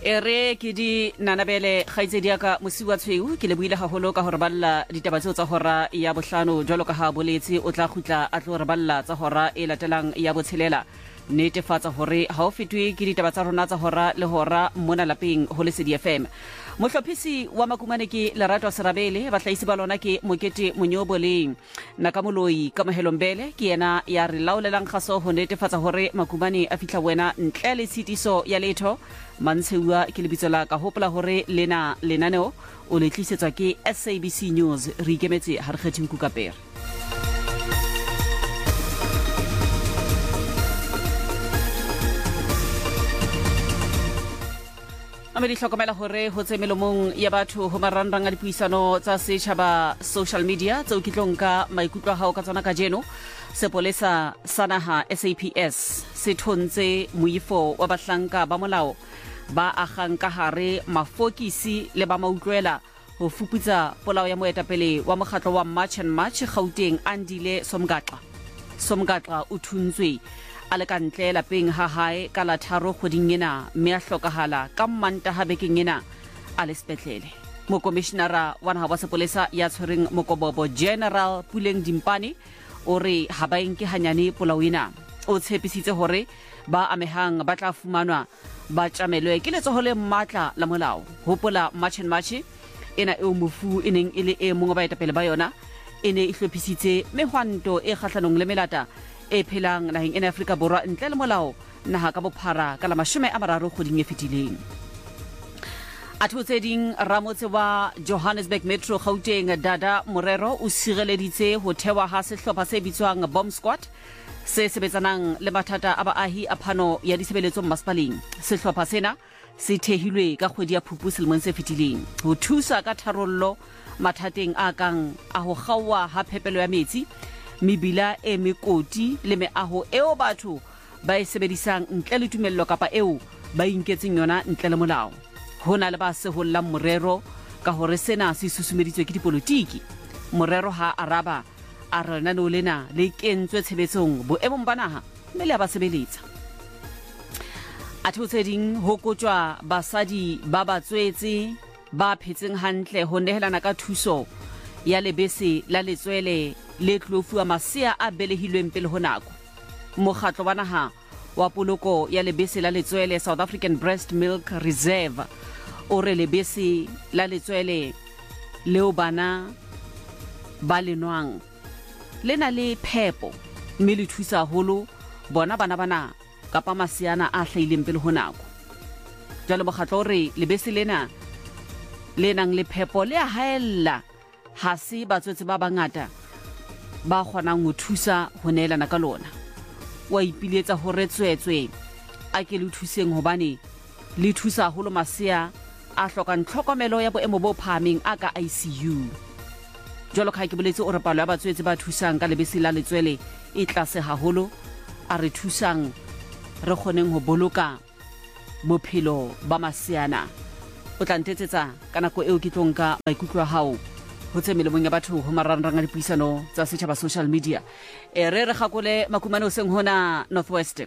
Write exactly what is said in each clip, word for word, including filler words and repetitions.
ere ke di nanabele khaitsedi ya ka mosiwa tshweu ke le buile haholo ka hore balla ditaba tseo tsa hora ya bohlano jwalo ka ha boletse o tla khutla a tlo re balla tsa hora e latelang ya botshelela netefatsa hore ha o fetwe ke ditaba tsa rona tsa hora le hora mona lapeng ho Lesedi F M. Mohlophisi wa Makumane ke Lerato Serabele bahlaisi ba lona ke Mokete Monyoboleng nakamoloi ka Mohelombele ke yena ya re laolelang kgaso ho netefatsa hore Makumane a fihla wena ntle le tshitiso ya letho Mantsheua ke lebitso la ka hopola hore lena lenaneo o le tlisetswa ke S A B C News re ikemetse ha re kgetheng kukapere. Ame di hlokomela hore ho tse melomong ya batho ho marangrang a dipuisano tsa setjhaba social media tseo ke tlonka maikutlo a hao ka tsona ka jeno sepolesa sa naha S A P S se thontse moifo wa bahlanka ba molao ba agang ka hare mafokisi le ba mautlwela ho fuputsa polao ya moetapele wa mokgatlo wa March and March Gauteng Andile Somgaxa. Somgaxa o thuntswe a le kantle lapeng ha hae ka la tharo kgoding ena mme a hlokahala ka Mantaha bekeng ena a le sepetlele. Mokomishenara wa naha wa sepolesa ya tshwereng Mokobobo General Puleng Dimpane o re ha ba nke hanyane polao ena o tshepisitse hore ba amehang ba tla fumanwa ba tjamelwe ke letsoho le matla la molao. Hopola March and March ena e mofu eneng ile e mongwe ba etapele ba yona ene e hlophisitse mehwanto e kgahlanong le melata e phelang naheng ena Afrika Borwa ntle le molao naha ka bophara ka la mashome a mararo kgoding e fetileng. A thotseding ramotse wa Johannesburg Metro Gauteng Dada Morero o sireleditse ho thewa ha sehlopha se bitswang Bomb Squad se sebetsanang le mathata a baahi a phano ya disebeletso Mmasepaleng. Sehlopha sena se thehilwe ka kgwedi ya Phupu selemong se fetileng ho thusa ka tharollo mathateng a kang a ho kgawa ha phepelo ya metsi mebila e mekoti le meaho eo batho ba e sebedisang ntle le tumello kapa eo ba inketseng yona ntle le molao. Hona le ba sehollang Morero ka hore sena se susumeditswe ke dipolotiki. Morero ha araba a re lenaneo lena le kentswe tshebetsong boemong ba naha mme le a ba sebeletsa. A thotseding ho kotjwa basadi ba batswetse ba phetseng hantle ho nehelana ka thuso ya lebese la letswele le tlofuwa masea a belehilweng pele ho nako. Mokgatlo wa naha wa poloko ya lebese la letswele South African Breast Milk Reserve o re lebese la letswele leo bana ba lenwang lena le phepo mme le thusa haholo bona bana bana kapa maseana a hlaileng pele ho nako. Jalo mokgatlo o re lebese lena le nang le phepo le a haella ha se batswetse ba bangata ba kgonang ho thusa ho neelana ka lona. Wa ipiletsa hore tswetswe a ke le thuseng hobane le thusa haholo masea a hlokang tlhokomelo ya boemo bo phahameng a ka I C U. Jwalo ka ke boletse o re palo ya batswetse ba thusang ka lebese la letswele e tlase haholo a re thusang re kgoneng ho boloka bophelo ba maseana. O tla ntetsetsa ka nako eo ke tlonka maikutlo a hao ho tse melomong ya batho ho marangrang a dipuisano tsa setjhaba social media. E re re gakole Makumane o seng hona Northwest.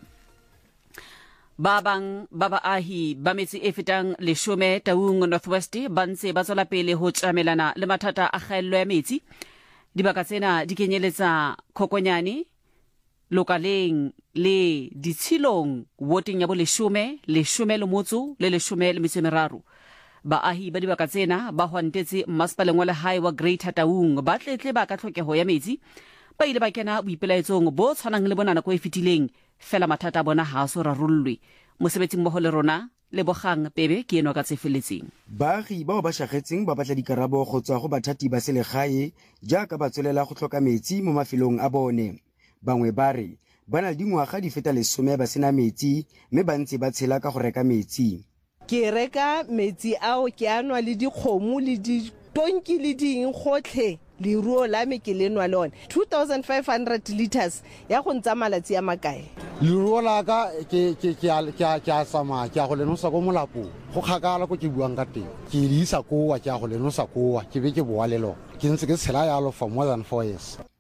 Ba bang ba baahi ba metsi e fetang leshome Taung Northwest ba ntse ba tswela pele ho tjamelana le mathata a kgaello ya metsi. Dibaka tsena di kenyeletsa Khokonyane, Lokaleng le Ditshilong woteng ya bo leshome, leshome le motso le leshome le metso e meraro. Baahi ba dibaka tsena ba hwantetse Mmasepaleng wa lehae wa Greater Taung ba tletle ba ka tlhokeho ya metsi ba ile ba kena boipelaetsong bo tshwanang le bona nako e fetileng fela mathata a bona ha so rarollwe. Mosebetsing mmoho le rona le bogang pebe ke eno ka tsefelletseng. Baagi bao ba shagetseng ba batla dikarabo go tswa go bathati ba selegae jaaka ba tswelela go tlhoka metsi mo mafelong a bone. Bangwe ba re ba na le dingwaga di feta lesome ba sena metsi mme ba ntse ba tshela ka go reka metsi. Ke reka metsi ao ke anwa le dikgomo le ditonki le ding gotlhe leruo la me ke lenwa le one two thousand five hundred liters ya go ntsa malatsi a makae. Leruo la ka ke ke ke ke a sama ke a go lenosa go molapo go kgakala go ke buang ka teng ke le isa koa ke a go lenosa koa ke be ke boa le lo ke ntse ke tshela ya lo for more than four years.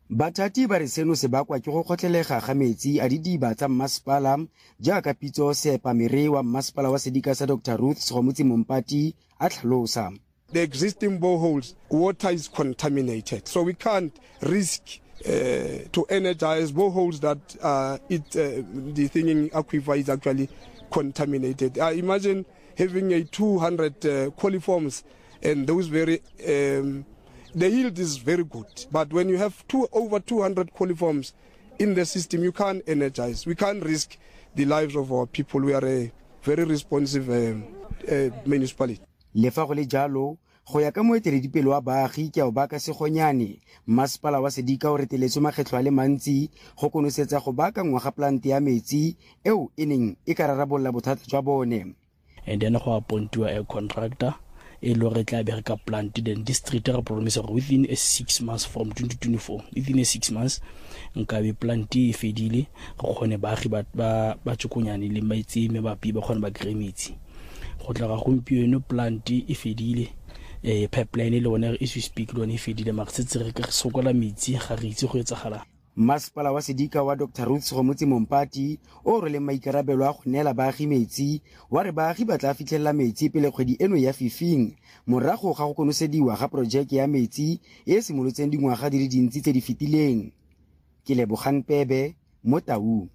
Bathati ba re seno se bakwa ke go kgotlelega ga metsi a didiba tsa mmasepala jaaka Pitso Sepa-Mere wa mmasepala wa Sedika sa Doctor Ruth Segomotsi Mompati a tlhalosa. The existing boreholes, water is contaminated, so we can't risk uh, to energize boreholes that uh, it, uh, the thinking aquifer is actually contaminated. Uh, imagine having a two hundred uh, coliforms and those very, um, the yield is very good, but when you have two, over two hundred coliforms in the system, you can't energize. We can't risk the lives of our people. We are a very responsive um, uh, municipality. Le fa go le jalo go ya ka moeteledipele wa baagi ke a o baka segonyane mmasepala wa Sedika o reteletse makgetlo a le mantsi go konosetsa go baka ngwaga plante ya metsi eo e neng e ka rarabolla bothata jwa bone. And then go appointiwa a contractor e lo re tla bereka plant then district re promise within a six months from twenty twenty-four within a six months nka be plant e fedile go kgone baagi ba ba tshokonyane le maitsi me ba pi ba kgone ba kremetsi go tla ga gompieno plant e fedile eh pipeline le one e se speak le one e fedile maksetse re ka sokola metsi ga re itse go etsagala. Mmasepala wa Sedika wa Doctor Ruth Segomotsi Mompati o re le maikarabelo a go neela baagi metsi wa re baagi ba tla fitlhela metsi pele kgwedi eno ya fifing morago ga go konosediwa ga projeke ya metsi e simolotseng dingwaga di le dintsi tse di fetileng. Ke Lebogang Pebe mo Tau.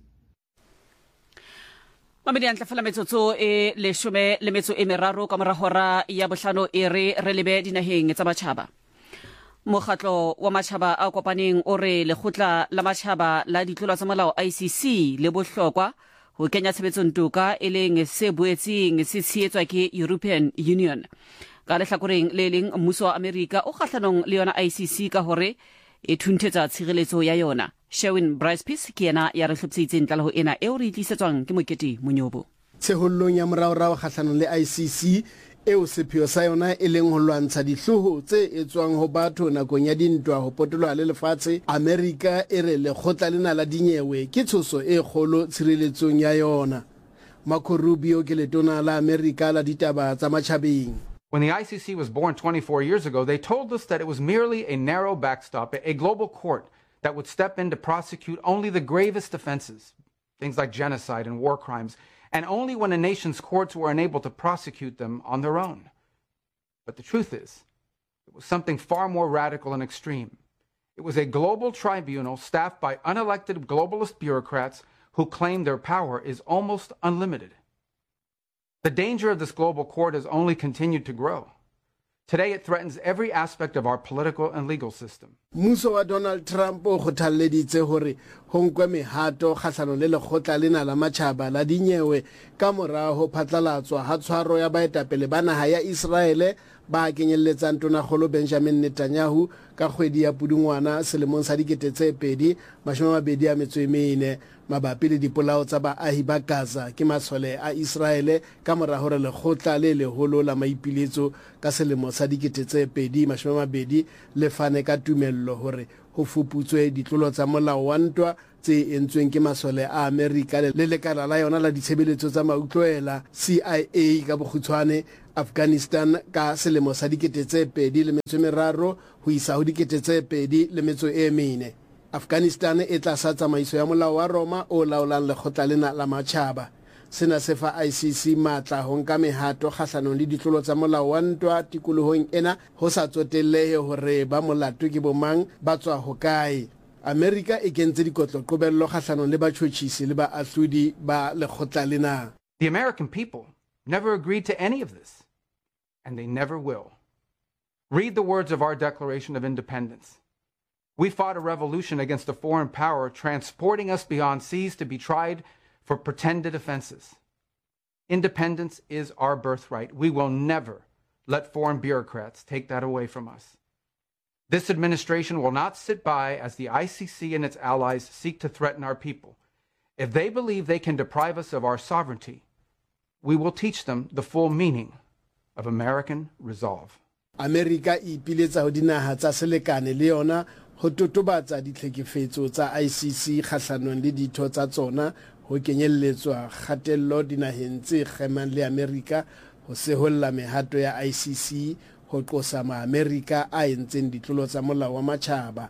Mamedi a ntlafela metsotso e leshome le metso e meraro ka morago ra ya bohlano e re re lebe dinaheng tsa matjhaba. Mokgatlo wa matjhaba a kopaneng o re lekgotla la matjhaba la ditlolo tsa molao I C C le bohlokwa ho kenya tshebetsong toka e leng se boetseng se tshehetswa ke European Union. Ka lehlakoreng le leng mmuso wa Amerika o kgahlanong le yona I C C ka hore e thunthetsa tshireletso ya yona. Sherwin Bryce-Peace ke yena ya re hlophisitseng tlaleho ena eo re itlisetswang ke Mokete Monyobo. Tshehollong ya moraorao kgahlanong le I C C eo sepheo sa yona e leng ho lwantsha dihloho tse etswang ho batho nakong ya dintwa ho potolwa le lefatshe, Amerika e re lekgotla lena la dinyewe ke tshoso e kgolo tshireletsong ya yona. Marco Rubio ke letona la Amerika la ditaba tsa matjhabeng. When the I C C was born twenty-four years ago, they told us that it was merely a narrow backstop, a global court that would step in to prosecute only the gravest offenses, things like genocide and war crimes, and only when a nation's courts were unable to prosecute them on their own. But the truth is, it was something far more radical and extreme. It was a global tribunal staffed by unelected globalist bureaucrats who claim their power is almost unlimited. The danger of this global court has only continued to grow. Today it threatens every aspect of our political and legal system. Mmuso wa Donald Trump o kgothalleditse hore ho nkwe mehato kgahlano le lekgotla lena la matjhaba la dinyewe ka morao ho phatlalatswa ha tshwaro ya baetapele ba naha ya Israele ba kenyelletsang tonakgolo Benjamin Netanyahu ka kgwedi ya Pudungwana selemong sa dikete tse pedi mashome a mabedi a metso e mene mabapi le dipolao tsa baahi ba Gaza ke masole a Israele ka mora hore lekgotla le leholo la maipiletso ka selemo sa dikete tse pedi mashome a mabedi le fane ka tumello hore ho fuputswe ditlolo tsa molao wa ntwa tse entsweng ke masole a Amerika le lekala la yona la ditshebeletso tsa mautlwela C I A ka bokgutshwane Afghanistan ka selemo sa dikete tse pedi le metso meraro ho isa ho dikete tse pedi le metso e mene. Afghanistan e tla sa tsamaiso ya molao wa Roma o laolang lekgotla lena la matjhaba. Sena se fa I C C matla ho nka mehato kgahlanong le ditlolo tsa molao wa ntwa tikolohong ena ho sa tsotellehe hore ba molato ke bomang ba tswa hokae. Amerika e kentse dikotlo qobello kgahlanong le batjhotjhisi le baahlodi ba lekgotla lena. The American people never agreed to any of this, and they never will. Read the words of our Declaration of Independence. We fought a revolution against a foreign power transporting us beyond seas to be tried for pretended offenses. Independence is our birthright. We will never let foreign bureaucrats take that away from us. This administration will not sit by as the I C C and its allies seek to threaten our people. If they believe they can deprive us of our sovereignty, we will teach them the full meaning of American resolve. Amerika e ipiletsa ho dinaha tsa selekane le yona ho totobatsa ditlhekefetso tsa I C C kgahlanong le ditho tsa tsona ho kenyelletswa kgatello dinaheng tse kgemang le Amerika ho seholla mehato ya I C C ho qosa ma Amerika a entseng ditlolo tsa molao wa matjhaba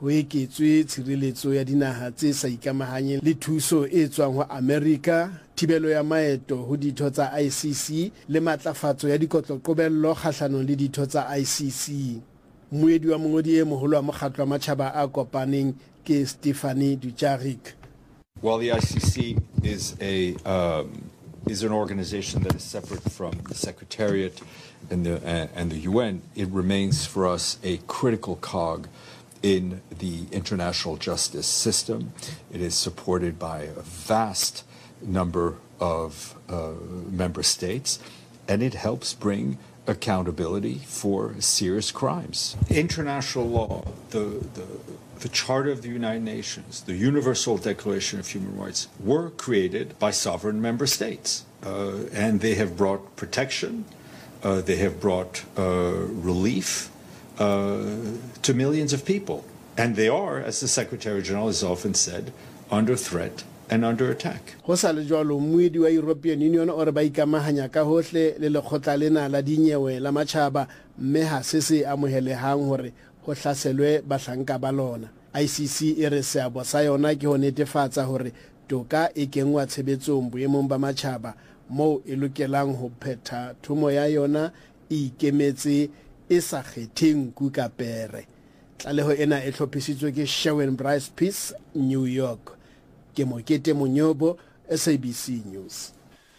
ho eketswe tshireletso ya dinaha tse sa ikamahanyeng le thuso e tswang ho America, thibelo ya maeto ho ditho tsa I C C le matlafatso ya dikotloqobello kgahlanong le ditho tsa I C C. Moedi wa mongodi e moholo wa mokgatlo wa matjhaba a kopaneng ke Stephanie Dujarric. While the I C C is a um, is an organization that is separate from the Secretariat and the uh, and the U N, it remains for us a critical cog in the international justice system. It is supported by a vast number of uh, member states, and it helps bring accountability for serious crimes. International law, the, the, the Charter of the United Nations, the Universal Declaration of Human Rights were created by sovereign member states, uh, and they have brought protection, uh, they have brought uh, relief uh, to millions of people. And they are, as the Secretary General has often said, under threat and under attack. Go sa le jwalo moedi wa European Union o re ba ikamahanya ka hohle le lekgotla lena la dinyewe la matjhaba mme ha se se amohelehang hore ho hlaselwe bahlanka ba lona. I C C e re seabo sa yona ke ho netefatsa hore toka e kengwa tshebetsong boemong ba matjhaba moo e lokelang ho phetha thumo ya yona e ikemetse e sa kgetheng kukapere. Tlaleho ena e hlophisitswe ke Sherwin Bryce Peace, New York. Ke Mokete Monyobo, S A B C News.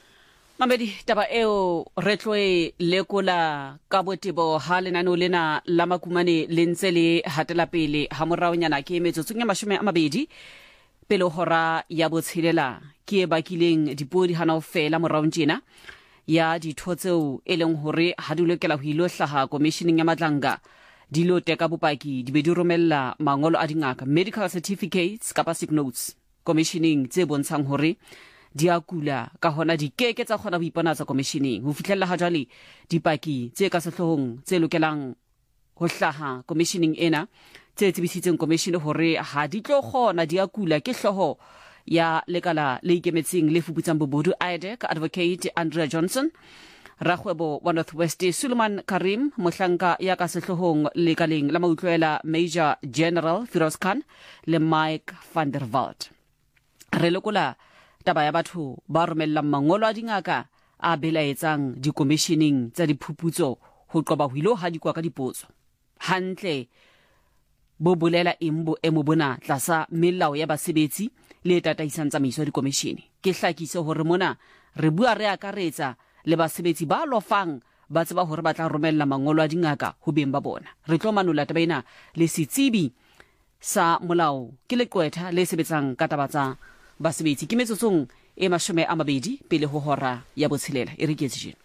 Mamedi taba eo re tloe lekola ka botebo ha lenano lena la makumane le ntse le hatela pele ha moraonyana ke metsotso ya mashome a mabedi pele hora ya botshelela ke e bakileng dipodi hana ofela moraonjena ya ditho tseo e leng hore ha di lokela ho ilohlaha commissioning ya matlanga dilo teka bopaki di be di romella mangolo a dingaka medical certificates kapa sick notes commissioning tse bontshang hore di a kula ka hona di keke tsa kgona ho iponatsa commissioning ho fihlella ha jwale dipaki tse ka sehlohong tse lokelang ho hlaha commissioning ena tse tsebisitseng commission hore ha di tlo kgona di a kula ke hloho ya lekala le ikemetseng le fuputsang bobodu I D E C advocate Andrea Johnson, Rakhwebo wa Northwest Suleiman Karim, mohlanka ya ka sehlohong lekaleng la mautlwela Major General Firoz Khan le Mike van der Walt. Re lekola taba ya batho ba romellang mangolo a dingaka a belaetsang di-commissioning tsa diphuputso ho qoba ho ilo ha dikwa ka dipotso. Hantle bo bolela eng boemo bona tlasa melao ya basebetsi le tataisang tsamaiso ya dikomishene. Ke hlakise hore mona re bua re akaretsa le basebetsi ba lofang ba tseba hore ba tla romella mangolo a dingaka ho beng ba bona. Re tlo manola taba ena le setsebi sa molao ke leqwetha le sebetsang ka taba tsa basebetsi ke metsotsong e mashome a mabedi pele ho hora ya botshelela e re ke tse